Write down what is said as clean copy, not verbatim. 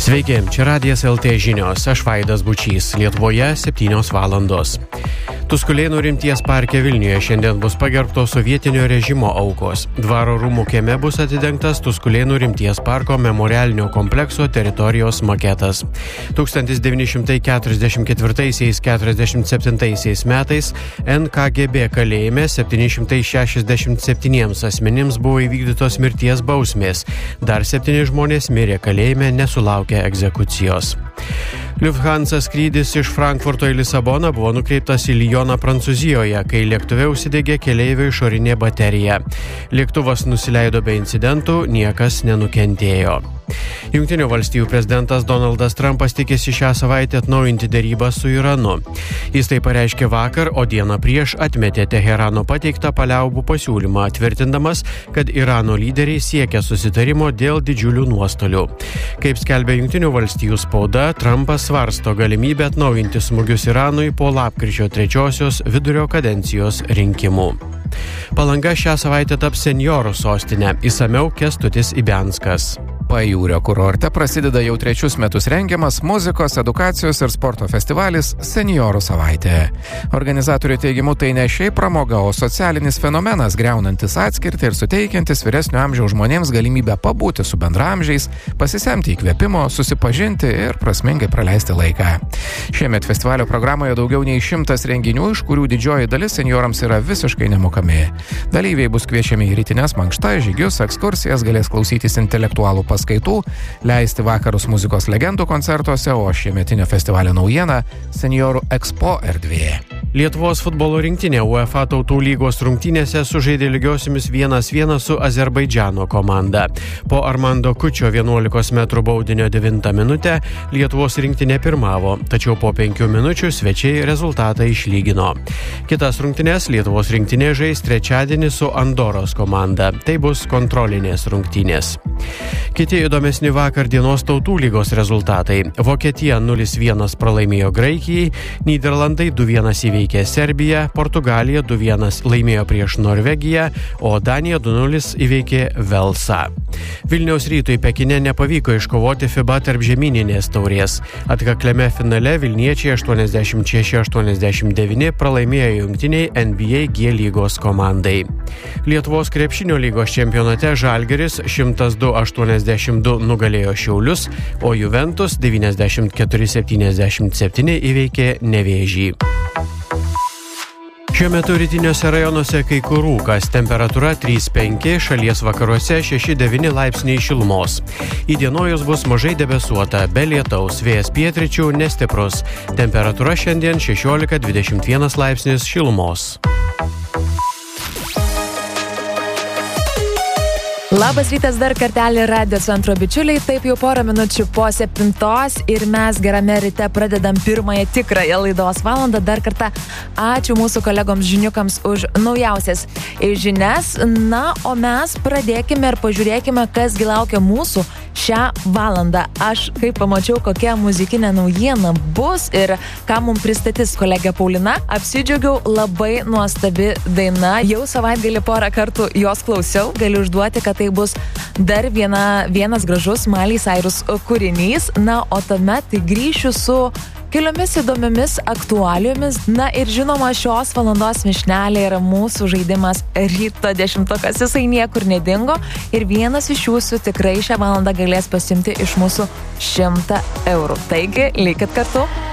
Sveiki, čia Radijas LT žinios, aš Vaidas Bučys, Lietuvoje 7 valandos. Tuskulėnų rimties parke Vilniuje šiandien bus pagerbtos sovietinio režimo aukos. Dvaro rūmų kieme bus atidengtas Tuskulėnų rimties parko memorialinio komplekso teritorijos maketas. 1944-47 metais NKGB kalėjime 767 asmenims buvo įvykdytos mirties bausmės. Dar 7 žmonės mirė kalėjime nesulaukę egzekucijos. Lufthansa skrydis iš Frankfurto į Lisaboną buvo nukreiptas į Lyoną Prancūzijoje, kai lėktuve užsidegė keleivių išorinė baterija. Lėktuvas nusileido be incidentų, niekas nenukentėjo. Jungtinių valstijų prezidentas Donaldas Trumpas tikisi šią savaitę atnaujinti derybas su Iranu. Jis tai pareiškė vakar, o dieną prieš atmetė Teherano pateiktą paliaubų pasiūlymą, tvirtindamas, kad Irano lyderiai siekia susitarimo dėl didžiulių nuostolių. Kaip skelbia Jungtinių valstijų spauda, Trumpas svarsto galimybę atnaujinti smūgius Iranui po lapkričio 3 vidurio kadencijos rinkimų. Palanga šią savaitę taps senjorų sostinė, išsamiau Kęstutis Ibianskas. Pajūrio kurorte prasideda jau 3 metus rengiamas muzikos, edukacijos ir sporto festivalis Senjorų savaitė. Organizatorių teigimu tai ne šiaip pramoga, o socialinis fenomenas, griaunantis atskirtį ir suteikiantis vyresnio amžiaus žmonėms galimybę pabūti su bendraamžiais, pasisemti įkvėpimo, susipažinti ir prasmingai praleisti laiką. Šiemet festivalio programoje daugiau nei 100 renginių, iš kurių didžioji dalis senjorams yra visiškai nemokami. Dalyviai bus kviečiami į rytines mankštas, žygius, ekskursijas, galės klausytis intelektualų paskaitų, leisti vakarus muzikos legendų koncertuose, o šiemetinio festivalio naujiena – Senjorų Expo erdvė. Lietuvos futbolo rinktinė UEFA tautų lygos rungtynėse sužaidė lygiosiomis 1-1 su Azerbaidžano komanda. Po Armando Kučio 11 metrų baudinio 9 minutę Lietuvos rinktinė pirmavo, tačiau po 5 minučių svečiai rezultatą išlygino. Kitas rungtynės Lietuvos rinktinė žais trečiadienį su Andoros komanda. Tai bus kontrolinės rungtynės. Kiti įdomesni vakar dienos tautų lygos rezultatai. Vokietija 0-1 pralaimėjo Graikijai, Nyderlandai 2-1 įveikė Serbiją, Portugalija 2-1 laimėjo prieš Norvegiją, o Danija 2-0 įveikė Velsą. Vilniaus Rytui Pekine nepavyko iškovoti FIBA tarpžemyninės taurės. Atkakliame finale vilniečiai 86-89 pralaimėjo jungtiniai NBA G lygos komandai. Lietuvos krepšinio lygos čempionate Žalgiris 102-82 nugalėjo Šiaulius, o Juventus 94-77 įveikė Nevėžį. Šiuo metu rytiniuose rajonuose kai kur rūkas, temperatūra 3-5, šalies vakaruose 6-9 laipsniai šilumos. Įdienojus bus mažai debesuota, be lietaus, vėjas pietryčių nestiprus. Temperatūra šiandien 16-21 laipsnis šilumos. Labas rytas dar kartelį Radio Centro bičiuliai, taip jau porą minučių po 7 ir mes gerame ryte pradedam pirmąją tikrąją laidos valandą. Dar kartą ačiū mūsų kolegoms žiniukams už naujausias žinias. Na, o mes pradėkime ir pažiūrėkime, kasgi laukia mūsų šią valandą. Aš, kai pamačiau, kokia muzikinė naujiena bus ir ką mums pristatys kolegė Paulina, apsidžiaugiau, labai nuostabi daina. Jau savaitgalį porą kartų jos klausiau, galiu užduoti, kad tai bus dar vienas gražus Miley Cyrus kūrinys. Na, o tuomet tai grįšiu su keliomis įdomiomis aktualijomis. Na ir žinoma, šios valandos mišnelė yra mūsų žaidimas Ryto 10-ukas. Jisai niekur nedingo ir vienas iš jūsų tikrai šią valandą galės pasimti iš mūsų 100 eurų. Taigi, likit kartu.